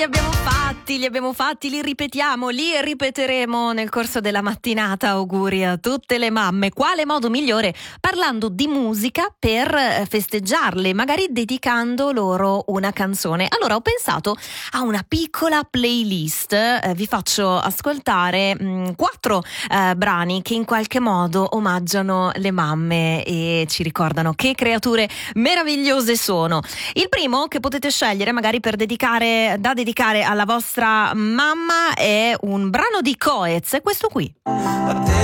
Li abbiamo fatti, li ripetiamo, li ripeteremo nel corso della mattinata. Auguri a tutte le mamme. Quale modo migliore? Parlando di musica per festeggiarle, magari dedicando loro una canzone. Allora ho pensato a una piccola playlist, vi faccio ascoltare 4 brani che in qualche modo omaggiano le mamme e ci ricordano che creature meravigliose sono. Il primo che potete scegliere magari per dedicare alla vostra mamma è un brano di Coez, è questo qui.